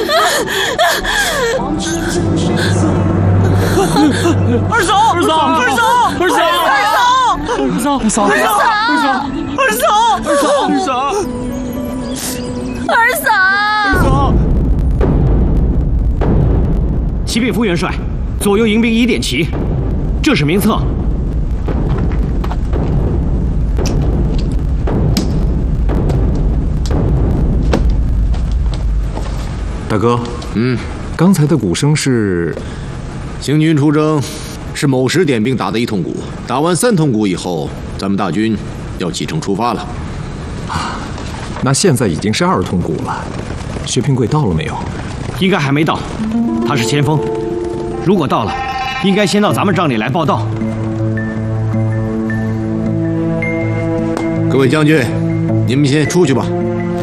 二嫂，二嫂，二嫂，二嫂，二嫂，二嫂，二嫂，二嫂，二嫂， 二嫂， 启禀副元帅，左右迎兵已点齐，这是名册。 大哥，刚才的鼓声是？ 行军出征，是某时点兵打的1通鼓，打完3通鼓以后，咱们大军要启程出发了。 那现在已经是2通鼓了，薛平贵到了没有？ 应该还没到，他是先锋。如果到了，应该先到咱们帐里来报到。 各位将军，你们先出去吧。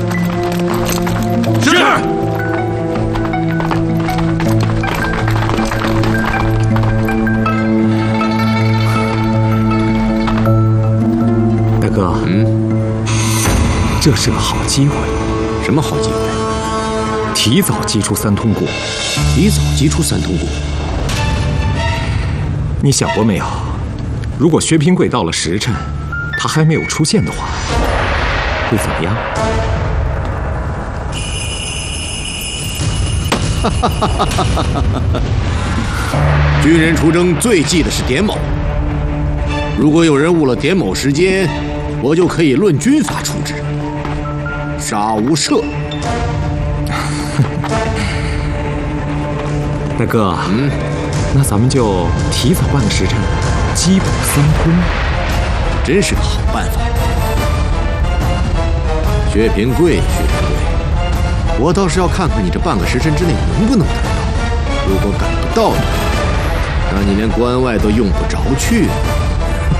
是。 大哥，这是个好机会。 什么好机会？ 提早击出3通鼓。 提早击出3通鼓。 你想过没有？如果薛平贵到了时辰，他还没有出现的话，会怎么样？ 军人出征最忌的是点卯。如果有人误了点卯时间，我就可以论军法处置，杀无赦。 大哥，那咱们就提早半个时辰，击补3通， 真是个好办法。薛平贵，我倒是要看看你这半个时辰之内能不能赶到。如果赶不到呢，那你连关外都用不着去了。